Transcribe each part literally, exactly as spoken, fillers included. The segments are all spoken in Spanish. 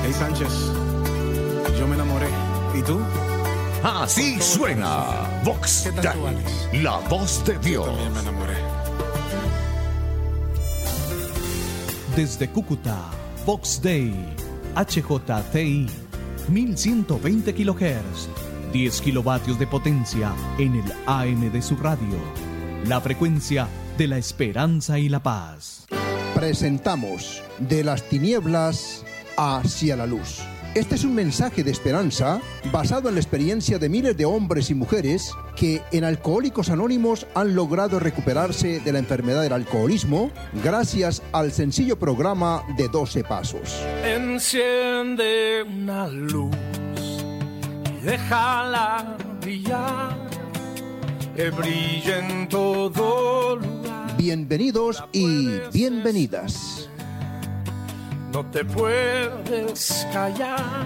Hey Sánchez, yo me enamoré. ¿Y tú? Así suena Vox Day, la voz de Dios. Yo también me enamoré. Desde Cúcuta, Vox Day, H J T I, mil ciento veinte kilohertz, diez kilovatios de potencia en el A M de su radio. La frecuencia de la esperanza y la paz. Presentamos De las tinieblas hacia la luz. Este es un mensaje de esperanza basado en la experiencia de miles de hombres y mujeres que en Alcohólicos Anónimos han logrado recuperarse de la enfermedad del alcoholismo gracias al sencillo programa de doce pasos. Enciende una luz y déjala brillar, que brille en todo lugar. Bienvenidos y bienvenidas. No te puedes callar.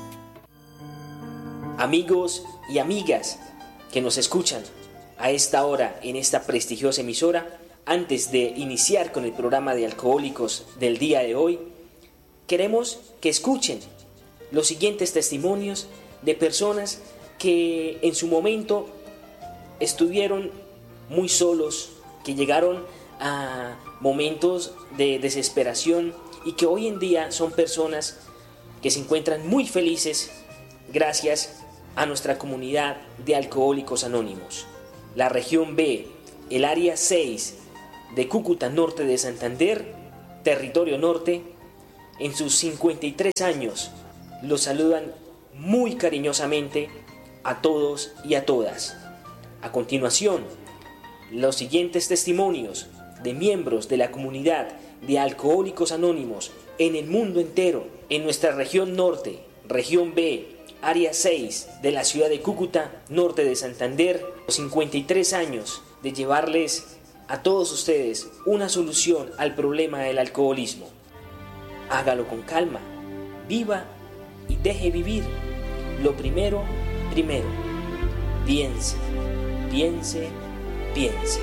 Amigos y amigas que nos escuchan a esta hora en esta prestigiosa emisora, antes de iniciar con el programa de alcohólicos del día de hoy, queremos que escuchen los siguientes testimonios de personas que en su momento estuvieron muy solos, que llegaron a momentos de desesperación y que hoy en día son personas que se encuentran muy felices gracias a nuestra comunidad de Alcohólicos Anónimos. La región B, el área seis de Cúcuta Norte de Santander, territorio norte, en sus cincuenta y tres años, los saludan muy cariñosamente a todos y a todas. A continuación, los siguientes testimonios de miembros de la comunidad de Alcohólicos Anónimos en el mundo entero, en nuestra región norte, región B, área seis de la ciudad de Cúcuta, norte de Santander, los cincuenta y tres años de llevarles a todos ustedes una solución al problema del alcoholismo. Hágalo con calma, viva y deje vivir. Lo primero, primero. Piense, piense, piense.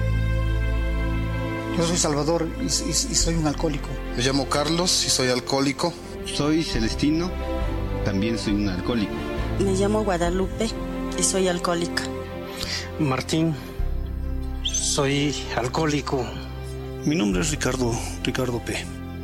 Yo soy Salvador y, y, y soy un alcohólico. Me llamo Carlos y soy alcohólico. Soy Celestino, también soy un alcohólico. Me llamo Guadalupe y soy alcohólica. Martín, soy alcohólico. Mi nombre es Ricardo, Ricardo P.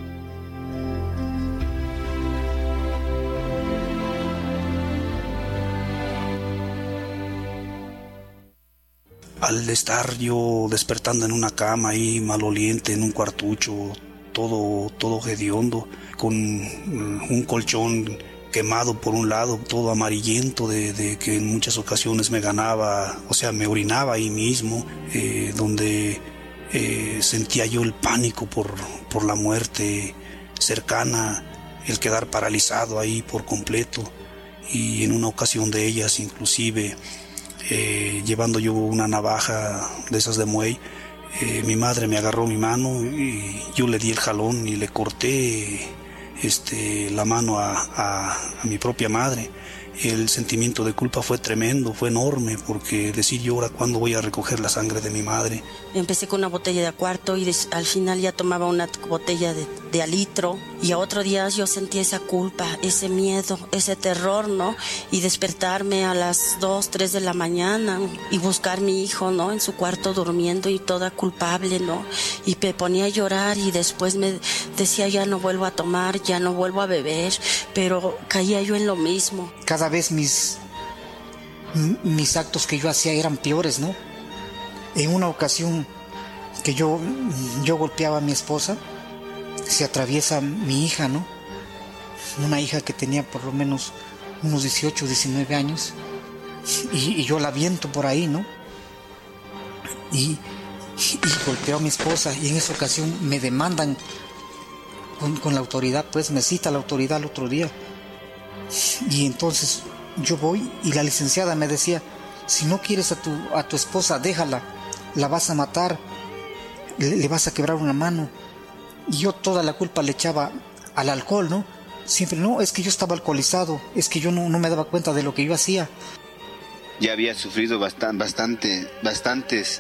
Al estar yo despertando en una cama ahí maloliente, en un cuartucho, todo, todo hediondo, con un colchón quemado por un lado, todo amarillento, de, de que en muchas ocasiones me ganaba, o sea, me orinaba ahí mismo, eh, donde eh, sentía yo el pánico por, por la muerte cercana, el quedar paralizado ahí por completo, y en una ocasión de ellas inclusive, Eh, llevando yo una navaja de esas de muey, eh, mi madre me agarró mi mano y yo le di el jalón y le corté este, la mano a, a, a mi propia madre. El sentimiento de culpa fue tremendo, fue enorme, porque decir yo ahora cuándo voy a recoger la sangre de mi madre. Empecé con una botella de a cuarto y des, al final ya tomaba una botella de, de a litro, y a otro día yo sentí esa culpa, ese miedo, ese terror, ¿no? Y despertarme a las dos, tres de la mañana y buscar a mi hijo, ¿no? En su cuarto durmiendo y toda culpable, ¿no? Y me ponía a llorar y después me decía ya no vuelvo a tomar, ya no vuelvo a beber, pero caía yo en lo mismo. Cada vez mis, mis actos que yo hacía eran peores, ¿no? En una ocasión que yo, yo golpeaba a mi esposa, se atraviesa mi hija, ¿no? Una hija que tenía por lo menos unos dieciocho, diecinueve años, y, y yo la aviento por ahí, ¿no? Y, y golpeo a mi esposa, y en esa ocasión me demandan con, con la autoridad, pues me cita la autoridad el otro día. Y entonces yo voy y la licenciada me decía, si no quieres a tu, a tu esposa, déjala, la vas a matar, le, le vas a quebrar una mano. Y yo toda la culpa le echaba al alcohol, ¿no? Siempre, no, es que yo estaba alcoholizado, es que yo no, no me daba cuenta de lo que yo hacía. Ya había sufrido bastante, bastante, bastantes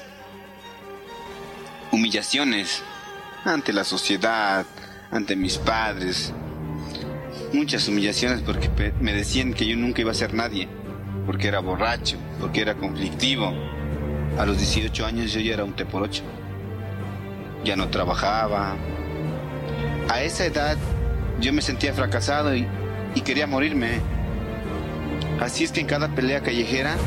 humillaciones ante la sociedad, ante mis padres. muchas humillaciones porque me decían que yo nunca iba a ser nadie, porque era borracho, porque era conflictivo. A los dieciocho años yo ya era un te por ocho. Ya no trabajaba. A esa edad yo me sentía fracasado y, y quería morirme. Así es que en cada pelea callejera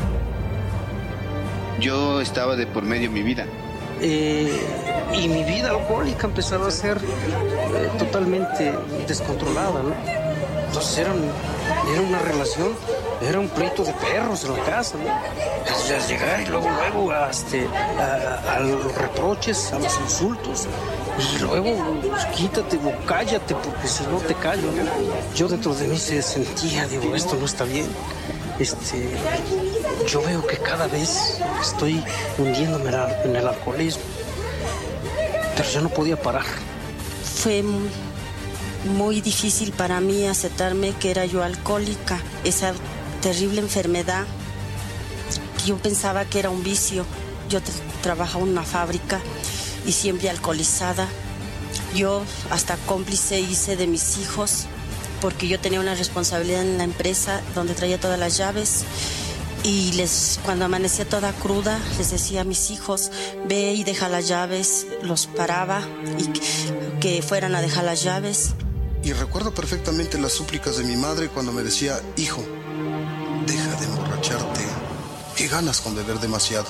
yo estaba de por medio mi vida. Eh, y mi vida alcohólica empezaba a ser eh, totalmente descontrolada, ¿no? Entonces era, un, era una relación, era un pleito de perros en la casa, ¿no? Entonces llegar y luego, luego a, este, a, a los reproches, a los insultos, y luego pues, quítate o cállate porque si no te callo, ¿no? Yo dentro de mí se sentía, digo, esto no está bien. Este, yo veo que cada vez estoy hundiéndome en el alcoholismo, pero yo no podía parar. Fue muy, muy difícil para mí aceptarme que era yo alcohólica, esa terrible enfermedad que yo pensaba que era un vicio. Yo t- trabajaba en una fábrica y siempre alcoholizada. Yo hasta cómplice hice de mis hijos, porque yo tenía una responsabilidad en la empresa donde traía todas las llaves y les, cuando amanecía toda cruda les decía a mis hijos, ve y deja las llaves, los paraba y que, que fueran a dejar las llaves. Y recuerdo perfectamente las súplicas de mi madre cuando me decía, hijo, deja de emborracharte, qué ganas con beber demasiado.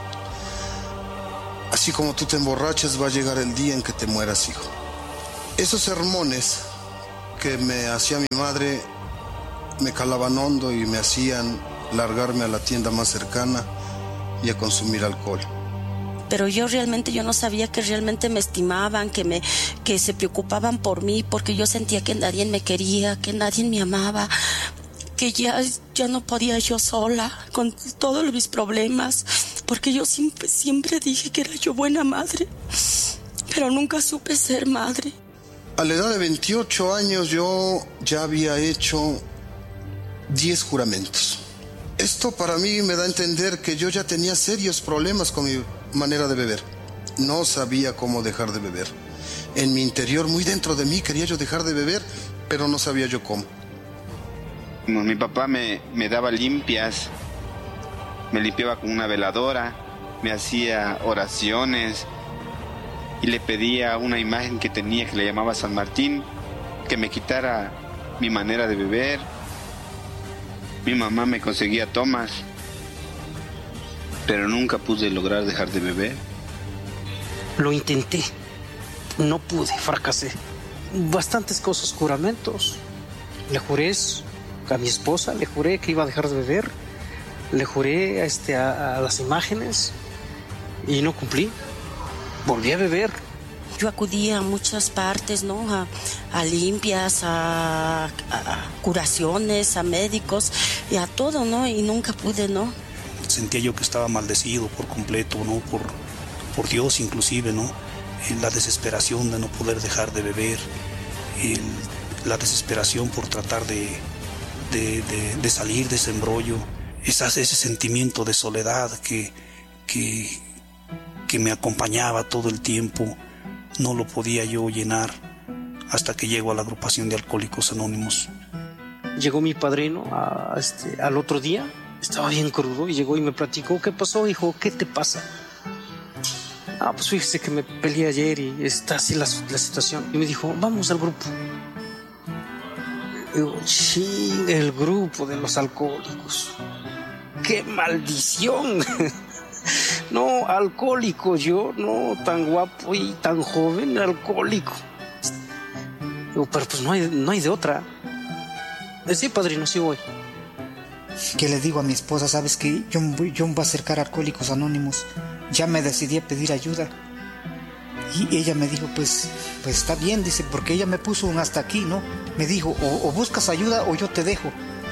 Así como tú te emborrachas va a llegar el día en que te mueras, hijo. Esos sermones que me hacía mi madre me calaban hondo y me hacían largarme a la tienda más cercana y a consumir alcohol. Pero yo realmente yo no sabía que realmente me estimaban, que me que se preocupaban por mí, porque yo sentía que nadie me quería, que nadie me amaba, que ya, ya no podía yo sola con todos mis problemas, porque yo siempre, siempre dije que era yo buena madre, pero nunca supe ser madre. A la edad de veintiocho años yo ya había hecho diez juramentos. Esto para mí me da a entender que yo ya tenía serios problemas con mi manera de beber. No sabía cómo dejar de beber. En mi interior, muy dentro de mí, quería yo dejar de beber, pero no sabía yo cómo. Mi papá me, me daba limpias, me limpiaba con una veladora, me hacía oraciones y le pedía una imagen que tenía que le llamaba San Martín, que me quitara mi manera de beber. Mi mamá me conseguía tomas, pero nunca pude lograr dejar de beber. Lo intenté, no pude, fracasé. Bastantes cosas, juramentos. Le juré a mi esposa, le juré que iba a dejar de beber, le juré a, este, a, a las imágenes y no cumplí. Volví a beber. Yo acudía a muchas partes, ¿no? A, a limpias, a, a curaciones, a médicos y a todo, ¿no? Y nunca pude, ¿no? Sentía yo que estaba maldecido por completo, ¿no? Por, por Dios inclusive, ¿no? En la desesperación de no poder dejar de beber, el, la desesperación por tratar de, de, de, de salir de ese embrollo, esas, ese sentimiento de soledad que, que, que me acompañaba todo el tiempo. No lo podía yo llenar hasta que llego a la agrupación de Alcohólicos Anónimos. Llegó mi padrino a, este, al otro día, estaba bien crudo y llegó y me platicó, ¿qué pasó, hijo? ¿Qué te pasa? Ah, pues fíjese que me peleé ayer y está así la, la situación. Y me dijo, vamos al grupo. Y digo, ching, el grupo de los alcohólicos. ¡Qué maldición! No, alcohólico yo, no, tan guapo y tan joven, alcohólico. Digo, pero pues no hay, no hay de otra. Sí, padrino, sí voy. Que le digo a mi esposa, ¿sabes qué? Yo, yo me voy a acercar a Alcohólicos Anónimos. Ya me decidí a pedir ayuda. Y ella me dijo, pues, pues está bien, dice, porque ella me puso un hasta aquí, ¿no? Me dijo, o, o buscas ayuda o yo te dejo.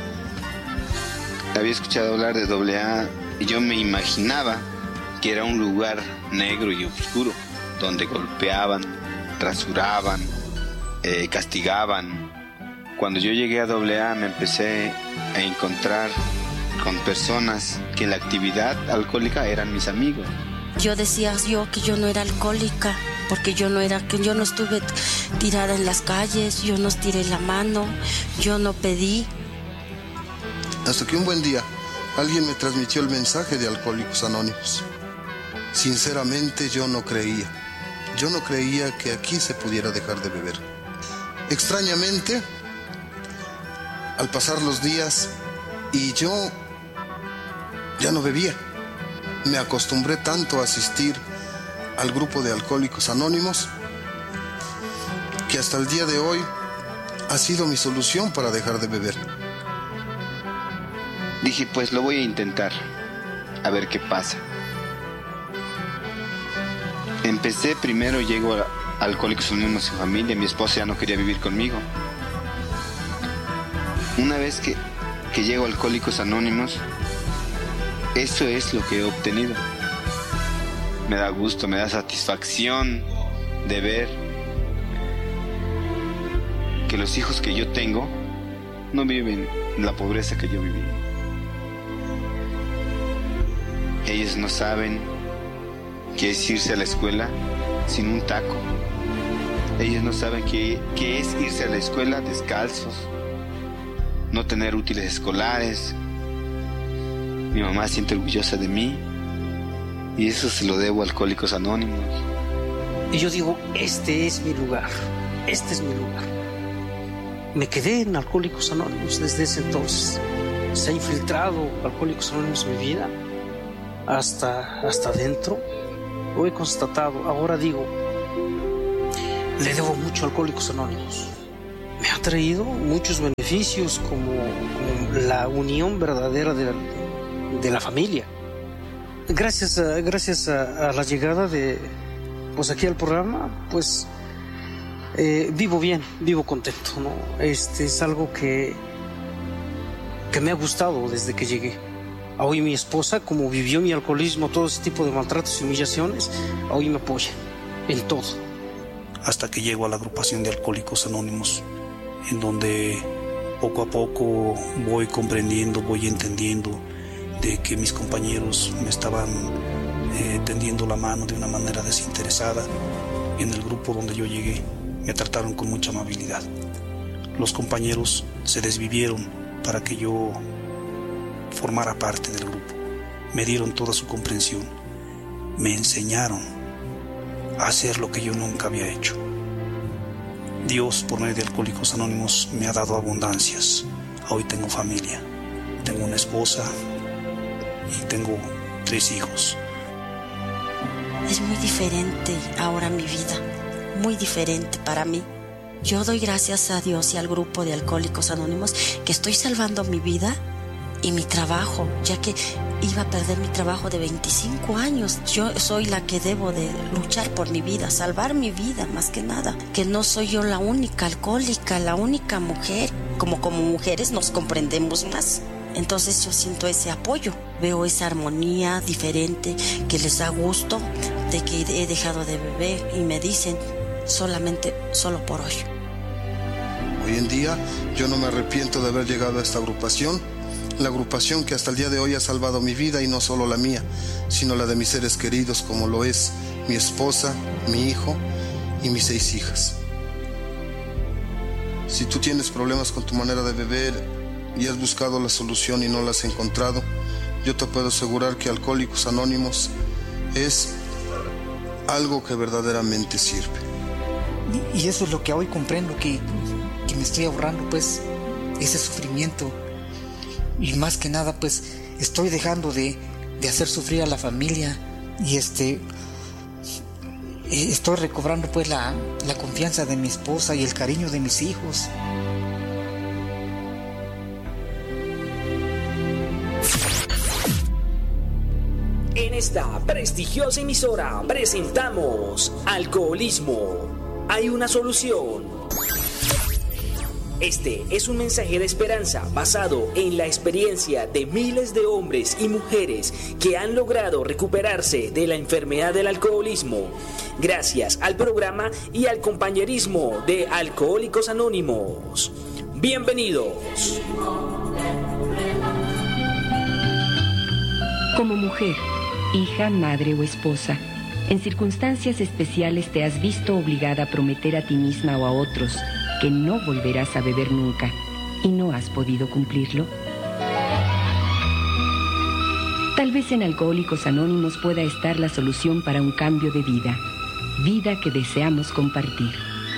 Había escuchado hablar de doble A y yo me imaginaba que era un lugar negro y oscuro, donde golpeaban, rasuraban, eh, castigaban. Cuando yo llegué a doble A me empecé a encontrar con personas que en la actividad alcohólica eran mis amigos. Yo decía yo que yo no era alcohólica, porque yo no era, que yo no estuve tirada en las calles, yo no estiré la mano, yo no pedí. Hasta que un buen día alguien me transmitió el mensaje de Alcohólicos Anónimos. Sinceramente yo no creía. Yo no creía que aquí se pudiera dejar de beber. Extrañamente, al pasar los días y yo ya no bebía, me acostumbré tanto a asistir al grupo de Alcohólicos Anónimos que hasta el día de hoy ha sido mi solución para dejar de beber. Dije, pues lo voy a intentar, a ver qué pasa. Empecé primero, llego a Alcohólicos Anónimos en familia, mi esposa ya no quería vivir conmigo. Una vez que, que llego a Alcohólicos Anónimos, eso es lo que he obtenido. Me da gusto, me da satisfacción de ver que los hijos que yo tengo no viven en la pobreza que yo viví. Ellos no saben qué es irse a la escuela sin un taco. Ellos no saben qué, qué es irse a la escuela descalzos, no tener útiles escolares. Mi mamá se siente orgullosa de mí y eso se lo debo a Alcohólicos Anónimos. Y yo digo, este es mi lugar, este es mi lugar. Me quedé en Alcohólicos Anónimos desde ese entonces. Se ha infiltrado Alcohólicos Anónimos en mi vida hasta, hasta adentro. Lo he constatado, ahora digo, le debo mucho a Alcohólicos Anónimos. Me ha traído muchos beneficios como, como la unión verdadera de la, de la familia. Gracias, a, gracias a, a la llegada de, pues aquí al programa, pues eh, vivo bien, vivo contento, ¿no? Este es algo que, que me ha gustado desde que llegué. Hoy mi esposa, como vivió mi alcoholismo, todo ese tipo de maltratos y humillaciones, hoy me apoya en todo. Hasta que llego a la agrupación de Alcohólicos Anónimos, en donde poco a poco voy comprendiendo, voy entendiendo de que mis compañeros me estaban eh, tendiendo la mano de una manera desinteresada. En el grupo donde yo llegué me trataron con mucha amabilidad. Los compañeros se desvivieron para que yo formara parte del grupo. Me dieron toda su comprensión. Me enseñaron a hacer lo que yo nunca había hecho. Dios, por medio de Alcohólicos Anónimos, me ha dado abundancias. Hoy tengo familia, tengo una esposa y tengo tres hijos. Es muy diferente ahora mi vida, muy diferente para mí. Yo doy gracias a Dios y al grupo de Alcohólicos Anónimos que estoy salvando mi vida y mi trabajo, ya que iba a perder mi trabajo de veinticinco años. Yo soy la que debo de luchar por mi vida, salvar mi vida más que nada. Que no soy yo la única alcohólica, la única mujer. Como como mujeres nos comprendemos más. Entonces yo siento ese apoyo, veo esa armonía diferente que les da gusto de que he dejado de beber y me dicen solamente, solo por hoy. Hoy en día yo no me arrepiento de haber llegado a esta agrupación. La agrupación que hasta el día de hoy ha salvado mi vida y no solo la mía, sino la de mis seres queridos como lo es mi esposa, mi hijo y mis seis hijas. Si tú tienes problemas con tu manera de beber y has buscado la solución y no la has encontrado, yo te puedo asegurar que Alcohólicos Anónimos es algo que verdaderamente sirve. Y eso es lo que hoy comprendo, que, que me estoy ahorrando pues ese sufrimiento. Y más que nada, pues, estoy dejando de, de hacer sufrir a la familia y este estoy recobrando pues la, la confianza de mi esposa y el cariño de mis hijos. En esta prestigiosa emisora presentamos Alcoholismo. Hay una solución. Este es un mensaje de esperanza basado en la experiencia de miles de hombres y mujeres que han logrado recuperarse de la enfermedad del alcoholismo gracias al programa y al compañerismo de Alcohólicos Anónimos. Bienvenidos. Como mujer, hija, madre o esposa, En circunstancias especiales te has visto obligada a prometer a ti misma o a otros que no volverás a beber nunca y no has podido cumplirlo. Tal vez en Alcohólicos Anónimos pueda estar la solución para un cambio de vida, vida que deseamos compartir.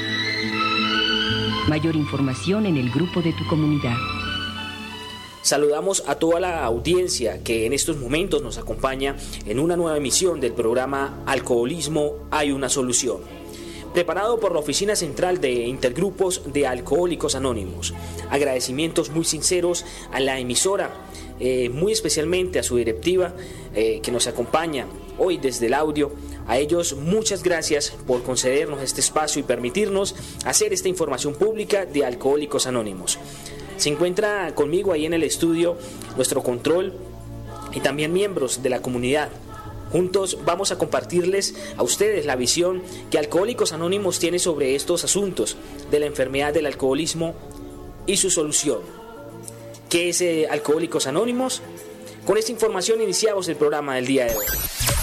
Mayor información en el grupo de tu comunidad. Saludamos a toda la audiencia que en estos momentos nos acompaña en una nueva emisión del programa Alcoholismo Hay una Solución, preparado por la Oficina Central de Intergrupos de Alcohólicos Anónimos. Agradecimientos muy sinceros a la emisora, eh, muy especialmente a su directiva eh, que nos acompaña hoy desde el audio. A ellos muchas gracias por concedernos este espacio y permitirnos hacer esta información pública de Alcohólicos Anónimos. Se encuentra conmigo ahí en el estudio nuestro control y también miembros de la comunidad. Juntos vamos a compartirles a ustedes la visión que Alcohólicos Anónimos tiene sobre estos asuntos de la enfermedad del alcoholismo y su solución. ¿Qué es eh, Alcohólicos Anónimos? Con esta información iniciamos el programa del día de hoy.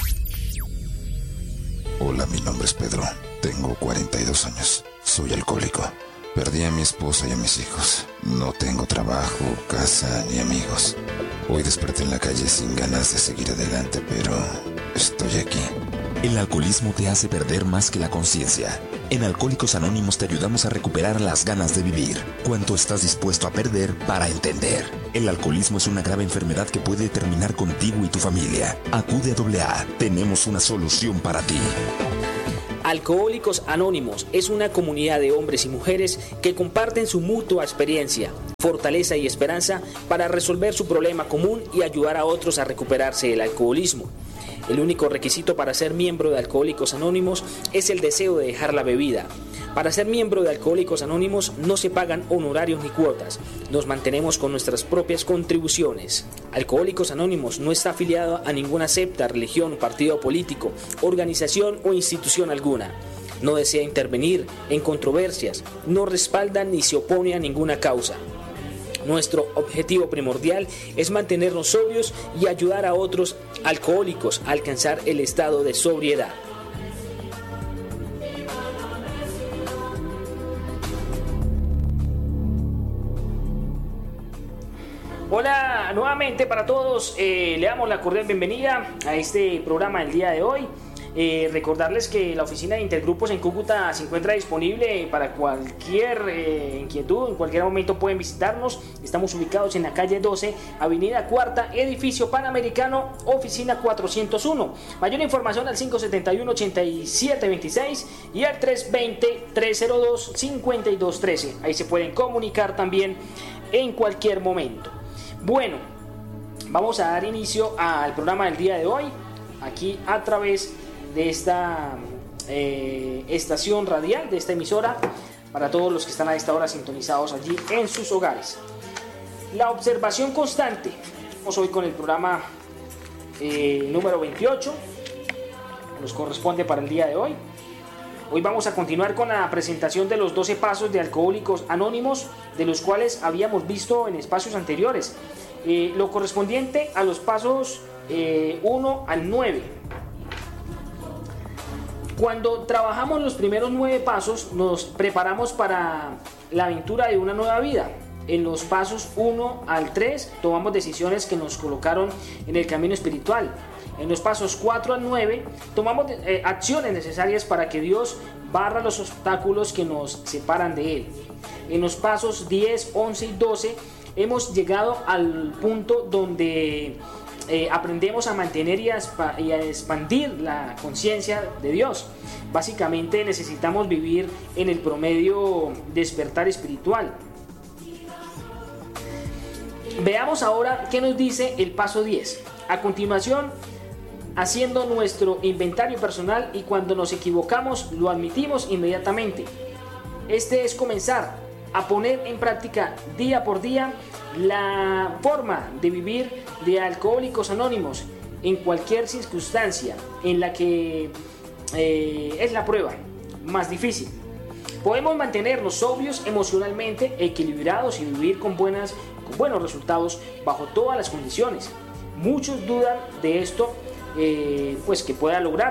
Hola, mi nombre es Pedro. Tengo cuarenta y dos años. Soy alcohólico. Perdí a mi esposa y a mis hijos. No tengo trabajo, casa ni amigos. Hoy desperté en la calle sin ganas de seguir adelante, pero estoy aquí. El alcoholismo te hace perder más que la conciencia. En Alcohólicos Anónimos te ayudamos a recuperar las ganas de vivir. ¿Cuánto estás dispuesto a perder para entender? El alcoholismo es una grave enfermedad que puede terminar contigo y tu familia. Acude a doble A. Tenemos una solución para ti. Alcohólicos Anónimos es una comunidad de hombres y mujeres que comparten su mutua experiencia, fortaleza y esperanza para resolver su problema común y ayudar a otros a recuperarse del alcoholismo. El único requisito para ser miembro de Alcohólicos Anónimos es el deseo de dejar la bebida. Para ser miembro de Alcohólicos Anónimos no se pagan honorarios ni cuotas, nos mantenemos con nuestras propias contribuciones. Alcohólicos Anónimos no está afiliado a ninguna secta, religión, partido político, organización o institución alguna. No desea intervenir en controversias, no respalda ni se opone a ninguna causa. Nuestro objetivo primordial es mantenernos sobrios y ayudar a otros alcohólicos a alcanzar el estado de sobriedad. Hola nuevamente para todos, eh, le damos la cordial bienvenida a este programa del día de hoy. Eh, recordarles que la oficina de Intergrupos en Cúcuta se encuentra disponible para cualquier eh, inquietud, en cualquier momento pueden visitarnos. Estamos ubicados en la calle doce, avenida Cuarta, edificio Panamericano, oficina cuatrocientos uno. Mayor información al cinco siete uno, ocho siete dos seis y al tres dos cero, tres cero dos, cinco dos uno tres. Ahí se pueden comunicar también en cualquier momento. Bueno, vamos a dar inicio al programa del día de hoy, aquí a través de esta eh, estación radial, de esta emisora, para todos los que están a esta hora sintonizados allí en sus hogares. La observación constante. Vamos hoy con el programa eh, número veintiocho, nos corresponde para el día de hoy. Hoy vamos a continuar con la presentación de los doce pasos de Alcohólicos Anónimos, de los cuales habíamos visto en espacios anteriores, eh, lo correspondiente a los pasos eh, uno al nueve. Cuando trabajamos los primeros nueve pasos, nos preparamos para la aventura de una nueva vida. En los pasos uno al tres tomamos decisiones que nos colocaron en el camino espiritual. En los pasos cuatro al nueve tomamos eh, acciones necesarias para que Dios barra los obstáculos que nos separan de Él. En los pasos diez, once y doce hemos llegado al punto donde eh, aprendemos a mantener y a, y a expandir la conciencia de Dios. Básicamente necesitamos vivir en el promedio despertar espiritual. Veamos ahora qué nos dice el paso diez. A continuación, haciendo nuestro inventario personal, y cuando nos equivocamos lo admitimos inmediatamente. Este es comenzar a poner en práctica día por día la forma de vivir de Alcohólicos Anónimos en cualquier circunstancia en la que eh, es la prueba más difícil. Podemos mantenernos sobrios emocionalmente, equilibrados y vivir con, buenas, con buenos resultados bajo todas las condiciones. Muchos dudan de esto, eh, pues que pueda lograrse,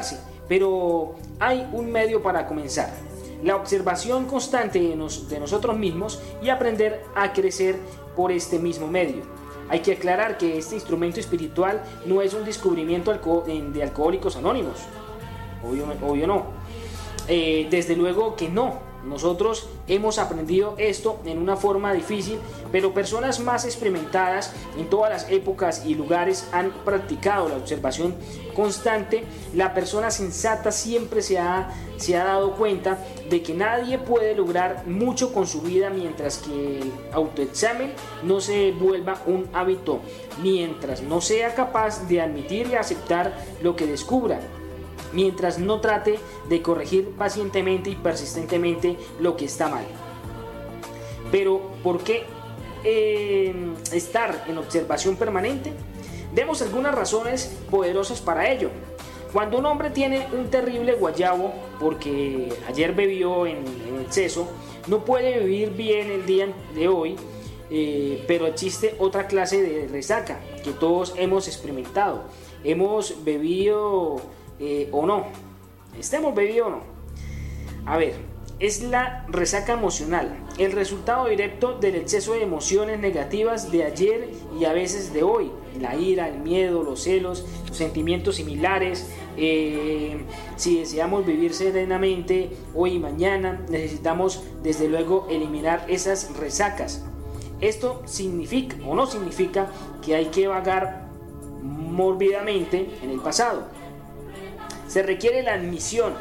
pero hay un medio para comenzar: la observación constante de, nos, de nosotros mismos y aprender a crecer por este mismo medio. Hay que aclarar que este instrumento espiritual no es un descubrimiento alco- de Alcohólicos Anónimos, obvio, obvio no, eh, desde luego que no. Nosotros hemos aprendido esto en una forma difícil, pero personas más experimentadas en todas las épocas y lugares han practicado la observación constante. La persona sensata siempre se ha, se ha dado cuenta de que nadie puede lograr mucho con su vida mientras que el autoexamen no se vuelva un hábito, mientras no sea capaz de admitir y aceptar lo que descubra, mientras no trate de corregir pacientemente y persistentemente lo que está mal. Pero, ¿por qué eh, estar en observación permanente? Demos algunas razones poderosas para ello. Cuando un hombre tiene un terrible guayabo porque ayer bebió en, en exceso, no puede vivir bien el día de hoy, eh, pero existe otra clase de resaca que todos hemos experimentado. Hemos bebido Eh, o no, estemos bebidos o no. A ver, es la resaca emocional, el resultado directo del exceso de emociones negativas de ayer y a veces de hoy. La ira, el miedo, los celos, los sentimientos similares. Eh, si deseamos vivir serenamente hoy y mañana, necesitamos desde luego eliminar esas resacas. Esto significa o no significa que hay que vagar mórbidamente en el pasado. Se requiere la admisión.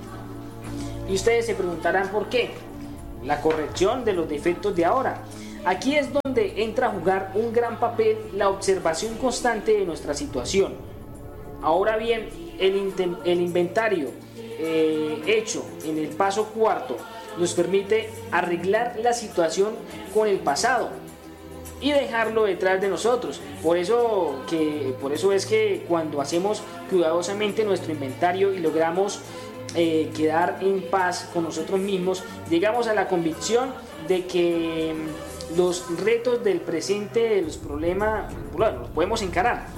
Y ustedes se preguntarán por qué. La corrección de los defectos de ahora. Aquí es donde entra a jugar un gran papel la observación constante de nuestra situación. Ahora bien, el, in- el inventario eh, hecho en el paso cuarto nos permite arreglar la situación con el pasado y dejarlo detrás de nosotros. Por eso, que, por eso es que cuando hacemos cuidadosamente nuestro inventario y logramos eh, quedar en paz con nosotros mismos, llegamos a la convicción de que los retos del presente, los problemas, bueno, los podemos encarar.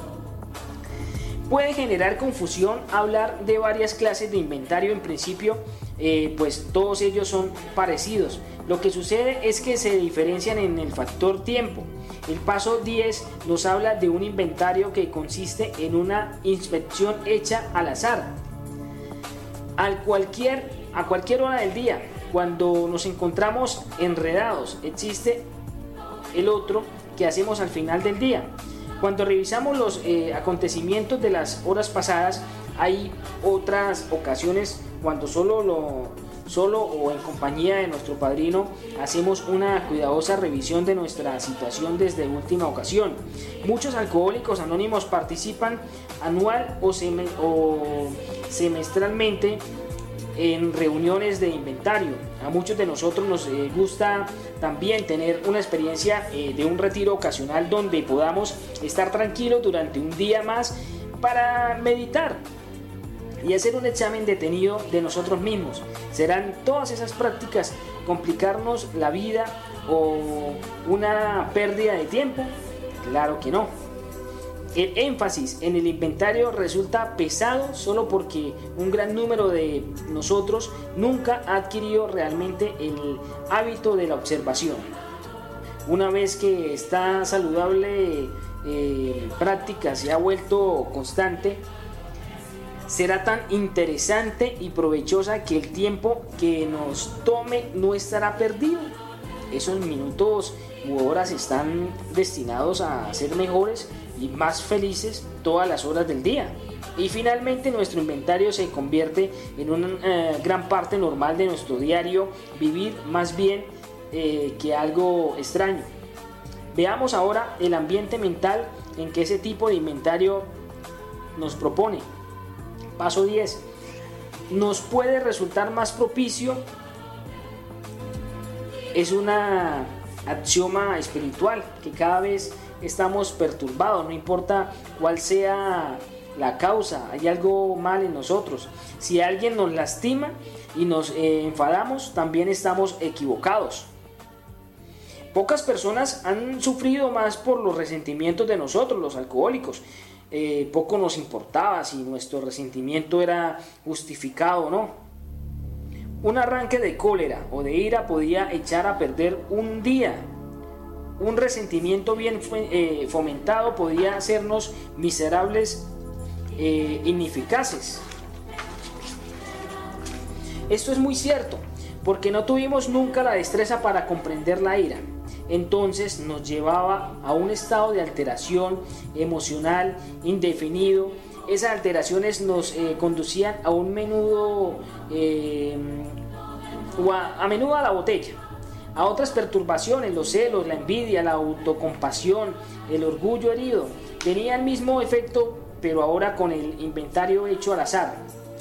Puede generar confusión hablar de varias clases de inventario. En principio, eh, pues todos ellos son parecidos. Lo que sucede es que se diferencian en el factor tiempo. El paso diez nos habla de un inventario que consiste en una inspección hecha al azar, al cualquier, a cualquier hora del día. Cuando nos encontramos enredados, existe el otro que hacemos al final del día. Cuando revisamos los eh, acontecimientos de las horas pasadas, hay otras ocasiones cuando solo, lo, solo o en compañía de nuestro padrino hacemos una cuidadosa revisión de nuestra situación desde última ocasión. Muchos alcohólicos anónimos participan anual o, sem o semestralmente en reuniones de inventario. A muchos de nosotros nos eh, gusta también tener una experiencia eh, de un retiro ocasional donde podamos estar tranquilos durante un día más para meditar y hacer un examen detenido de nosotros mismos. ¿Serán todas esas prácticas complicarnos la vida o una pérdida de tiempo? Claro que no. El énfasis en el inventario resulta pesado solo porque un gran número de nosotros nunca ha adquirido realmente el hábito de la observación. Una vez que esta saludable eh, práctica se ha vuelto constante, será tan interesante y provechosa que el tiempo que nos tome no estará perdido. Esos minutos u horas están destinados a ser mejores y más felices todas las horas del día. Y finalmente nuestro inventario se convierte en una eh, gran parte normal de nuestro diario vivir, más bien eh, que algo extraño. Veamos ahora el ambiente mental en que ese tipo de inventario nos propone. Paso diez. Nos puede resultar más propicio. Es una axioma espiritual que cada vez estamos perturbados, no importa cuál sea la causa, hay algo mal en nosotros. Si alguien nos lastima y nos eh, enfadamos, también estamos equivocados. Pocas personas han sufrido más por los resentimientos de nosotros, los alcohólicos. eh, poco nos importaba si nuestro resentimiento era justificado o no. Un arranque de cólera o de ira podía echar a perder un día. Un resentimiento bien eh, fomentado podía hacernos miserables, eh, ineficaces. Esto es muy cierto, porque no tuvimos nunca la destreza para comprender la ira. Entonces nos llevaba a un estado de alteración emocional indefinido. Esas alteraciones nos eh, conducían a un menudo eh, o a, a menudo a la botella, a otras perturbaciones, los celos, la envidia, la autocompasión, el orgullo herido. Tenía el mismo efecto, pero ahora con el inventario hecho al azar.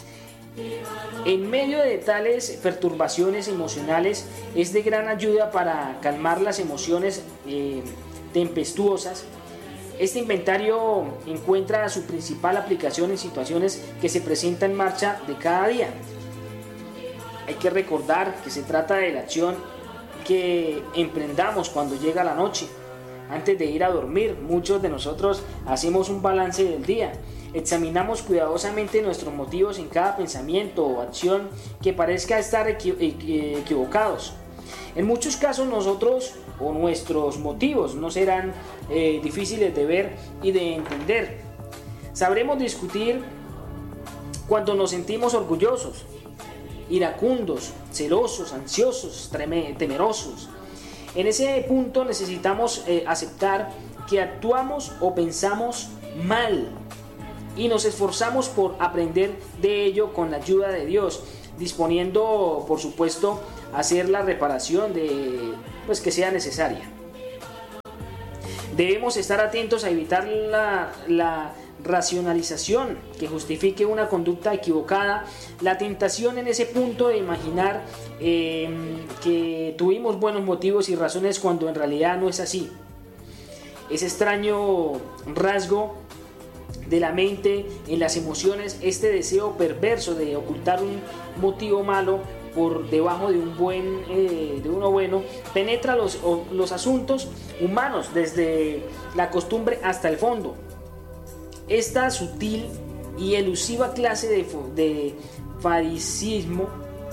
En medio de tales perturbaciones emocionales es de gran ayuda para calmar las emociones eh, tempestuosas. Este inventario encuentra su principal aplicación en situaciones que se presentan en marcha de cada día. Hay que recordar que se trata de la acción que emprendamos cuando llega la noche. Antes de ir a dormir, muchos de nosotros hacemos un balance del día. Examinamos cuidadosamente nuestros motivos en cada pensamiento o acción que parezca estar equi- equivocados. En muchos casos nosotros o nuestros motivos no serán eh, difíciles de ver y de entender. Sabremos discutir cuando nos sentimos orgullosos, iracundos, celosos, ansiosos, treme- temerosos. En ese punto necesitamos eh, aceptar que actuamos o pensamos mal y nos esforzamos por aprender de ello con la ayuda de Dios, disponiendo, por supuesto, a hacer la reparación de, pues, que sea necesaria. Debemos estar atentos a evitar la, la racionalización que justifique una conducta equivocada, la tentación en ese punto de imaginar eh, que tuvimos buenos motivos y razones cuando en realidad no es así. Ese extraño rasgo de la mente en las emociones, este deseo perverso de ocultar un motivo malo por debajo de un buen eh, de uno bueno, penetra los, los asuntos humanos desde la costumbre hasta el fondo. Esta sutil y elusiva clase de, de faricismo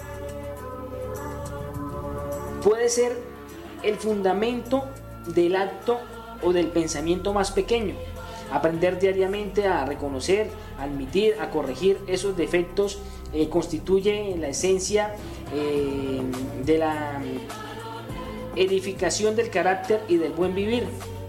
puede ser el fundamento del acto o del pensamiento más pequeño. Aprender diariamente a reconocer, a admitir, a corregir esos defectos eh, constituye la esencia eh, de la edificación del carácter y del buen vivir.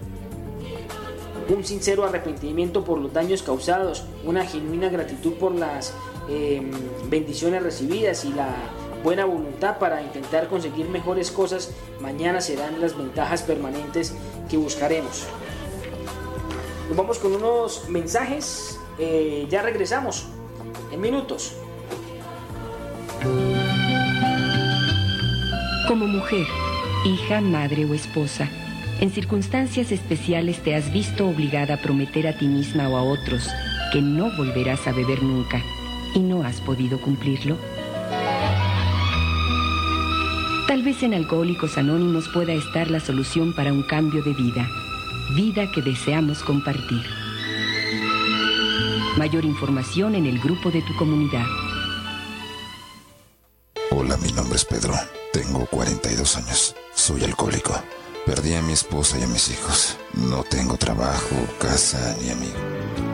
Un sincero arrepentimiento por los daños causados, una genuina gratitud por las eh, bendiciones recibidas y la buena voluntad para intentar conseguir mejores cosas mañana serán las ventajas permanentes que buscaremos. Nos vamos con unos mensajes, eh, ya regresamos en minutos. Como mujer, hija, madre o esposa, en circunstancias especiales te has visto obligada a prometer a ti misma o a otros que no volverás a beber nunca y no has podido cumplirlo. Tal vez en Alcohólicos Anónimos pueda estar la solución para un cambio de vida. Vida que deseamos compartir. Mayor información en el grupo de tu comunidad. Hola, mi nombre es Pedro. Tengo cuarenta y dos años. Soy alcohólico. Perdí a mi esposa y a mis hijos. No tengo trabajo, casa ni amigos.